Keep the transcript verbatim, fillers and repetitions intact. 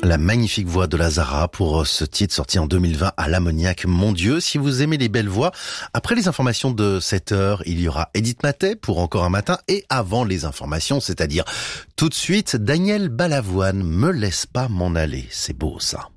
La magnifique voix de Lazara pour ce titre sorti en deux mille vingt à l'Ammoniaque. Mon Dieu, si vous aimez les belles voix, après les informations de sept heures, il y aura Edith Matet pour Encore un matin, et avant les informations, c'est-à-dire tout de suite, Daniel Balavoine, Me laisse pas m'en aller. C'est beau ça.